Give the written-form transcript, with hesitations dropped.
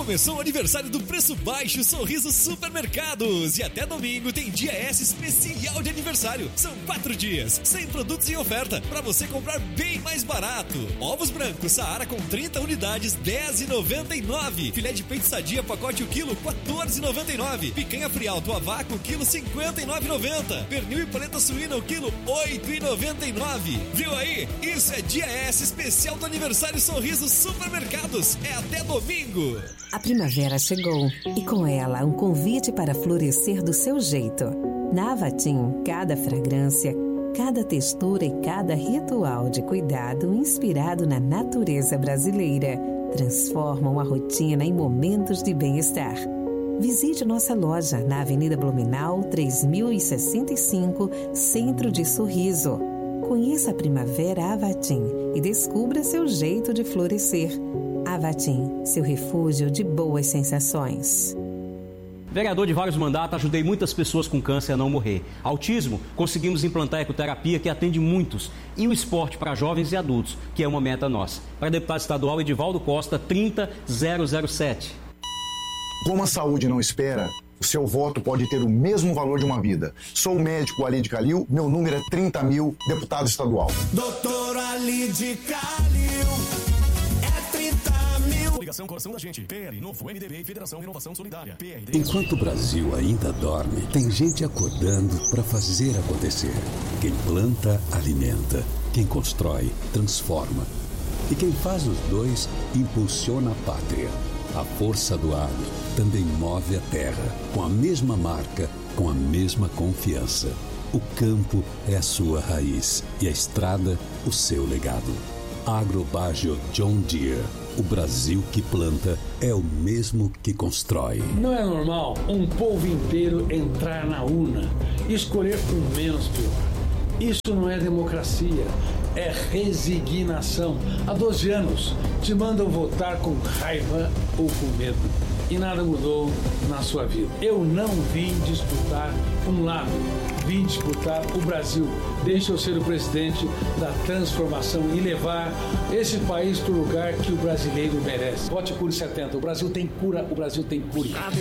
Começou o aniversário do Preço Baixo Sorriso Supermercados. E até domingo tem dia S especial de aniversário. São 4 dias, 100 produtos em oferta, para você comprar bem mais barato. Ovos brancos Saara com 30 unidades, R$10,99. Filé de peito sadia, pacote o quilo, R$14,99. Picanha Frialto a vácuo, o quilo, R$59,90. Pernil e paleta suína, o quilo, R$8,99. Viu aí? Isso é dia S especial do aniversário Sorriso Supermercados. É até domingo. A primavera chegou e com ela um convite para florescer do seu jeito. Na Avatim, cada fragrância, cada textura e cada ritual de cuidado inspirado na natureza brasileira transformam a rotina em momentos de bem-estar. Visite nossa loja na Avenida Blumenau, 3065, Centro de Sorriso. Conheça a primavera Avatim e descubra seu jeito de florescer. Avatim, seu refúgio de boas sensações. Vereador de vários mandatos, ajudei muitas pessoas com câncer a não morrer. Autismo, conseguimos implantar a ecoterapia que atende muitos. E o esporte para jovens e adultos, que é uma meta nossa. Para deputado estadual Edivaldo Costa, 30007. Como a saúde não espera, o seu voto pode ter o mesmo valor de uma vida. Sou o médico Alide Calil, meu número é 30.000, deputado estadual. Doutor Alide Calil, é 30.000. Ligação Coração da Gente, PL, Novo, MDB e Federação Renovação Solidária, PRD. Enquanto o Brasil ainda dorme, tem gente acordando para fazer acontecer. Quem planta, alimenta. Quem constrói, transforma. E quem faz os dois, impulsiona a pátria. A força do agro também move a terra, com a mesma marca, com a mesma confiança. O campo é a sua raiz e a estrada, o seu legado. Agrobágio John Deere. O Brasil que planta é o mesmo que constrói. Não é normal um povo inteiro entrar na urna e escolher o menos pior. Isso não é democracia, é resignação. Há 12 anos te mandam votar com raiva ou com medo. E nada mudou na sua vida. Eu não vim disputar um lado, vim disputar o Brasil. Deixa eu ser o presidente da transformação e levar esse país para o lugar que o brasileiro merece. Vote Cure 70. O Brasil tem cura, o Brasil tem cura.